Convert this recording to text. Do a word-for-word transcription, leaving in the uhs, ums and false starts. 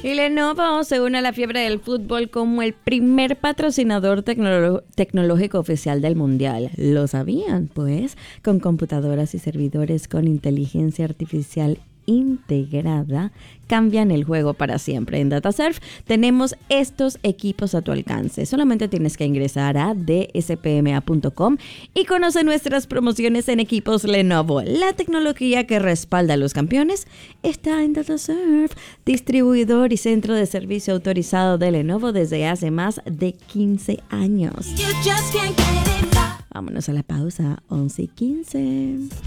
Y Lenovo se une a la fiebre del fútbol como el primer patrocinador tecnolo- tecnológico oficial del Mundial. ¿Lo sabían? Pues con computadoras y servidores con inteligencia artificial integrada, cambian el juego para siempre. En DataSurf tenemos estos equipos a tu alcance. Solamente tienes que ingresar a d s p m a punto com y conoce nuestras promociones en equipos Lenovo. La tecnología que respalda a los campeones está en DataSurf, distribuidor y centro de servicio autorizado de Lenovo desde hace más de quince años. Vámonos a la pausa, once y quince.